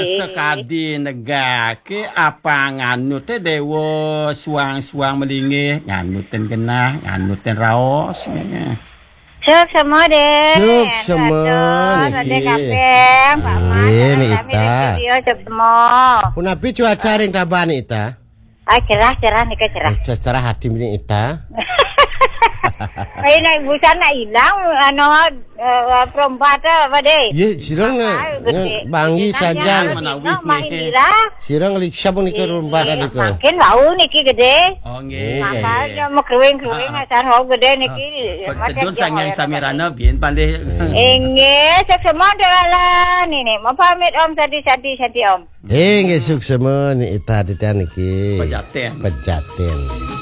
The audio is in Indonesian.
Sekadi negake apa nganute dewa suang-suang melingih nganutin genah nganutin raos. Suk semua deh. Suk semua niki. Ada kapeng, Pak Mas. Ini Ita. Suk semua. Punapi cuaca ring tabani Ita. Cerah nih cerah. Cerah hati ini Ita. Ini busana hilang, perempat apa deh? Ye, sirang bangi saja. Sirang liksa pun ikut perempat ada kau. Makin bau niki gede. Oh nggih. Makanya mau kruing asal hau gede niki. Kedun sang yang samirana bin pandai. Nggih, semua dalan ini. Mau pamit Om tadi Om. Nggih suk semua ni Ita niki. Pejaten.